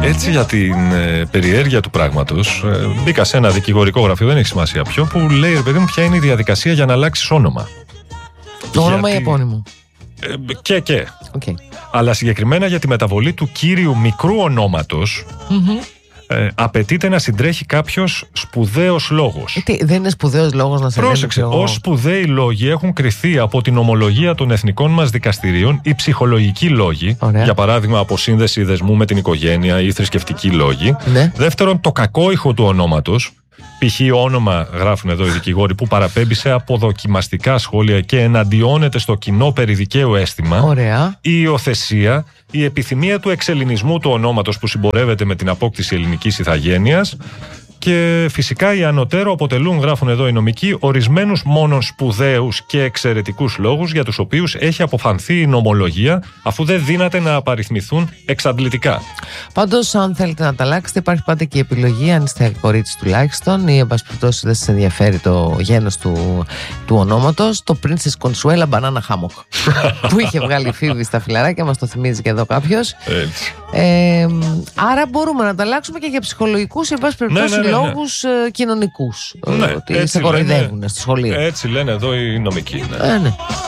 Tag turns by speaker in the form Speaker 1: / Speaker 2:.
Speaker 1: Έτσι, για την περιέργεια του πράγματος, μπήκα σε ένα δικηγορικό γραφείο, δεν έχει σημασία ποιο, που λέει, ρε παιδί μου, ποια είναι η διαδικασία για να αλλάξεις όνομα.
Speaker 2: Το όνομα ή επώνυμο?
Speaker 1: Και.
Speaker 2: Okay.
Speaker 1: Αλλά συγκεκριμένα για τη μεταβολή του κύριου μικρού ονόματος, απαιτείται να συντρέχει κάποιος σπουδαίος λόγος.
Speaker 2: Δεν είναι σπουδαίος λόγος να σε λένε?
Speaker 1: Πρόσεξε, ως σπουδαίοι λόγοι έχουν κριθεί από την ομολογία των εθνικών μας δικαστηρίων οι ψυχολογικοί λόγοι.
Speaker 2: Ωραία.
Speaker 1: Για παράδειγμα, αποσύνδεση δεσμού με την οικογένεια ή θρησκευτικοί λόγοι.
Speaker 2: Ναι.
Speaker 1: Δεύτερον, το κακό ήχο του ονόματος. Π.χ. όνομα, γράφουν εδώ οι δικηγόροι, που παραπέμπει σε αποδοκιμαστικά σχόλια και εναντιώνεται στο κοινό περί δικαίου αίσθημα.
Speaker 2: Ωραία.
Speaker 1: Η υιοθεσία, η επιθυμία του εξελληνισμού του ονόματος που συμπορεύεται με την απόκτηση ελληνικής ηθαγένειας. Και φυσικά οι ανωτέρω αποτελούν, γράφουν εδώ οι νομικοί, ορισμένους μόνον σπουδαίους και εξαιρετικούς λόγους για τους οποίους έχει αποφανθεί η νομολογία, αφού δεν δύναται να απαριθμηθούν εξαντλητικά.
Speaker 2: Πάντως, αν θέλετε να τα αλλάξετε, υπάρχει πάντα και η επιλογή, αν είστε κορίτσι τουλάχιστον, ή εν πάση περιπτώσει δεν σας ενδιαφέρει το γένος του ονόματος, το Princess Consuela Banana Hammock που είχε βγάλει η Φίβη στα φιλαράκια, μας το θυμίζει και εδώ κάποιος. Άρα μπορούμε να τα αλλάξουμε και για ψυχολογικούς, εν πάση περιπτώσει, λόγους κοινωνικούς. Ότι σε κοροϊδεύουν στο σχολείο.
Speaker 1: Έτσι λένε εδώ οι νομικοί.
Speaker 2: Ναι.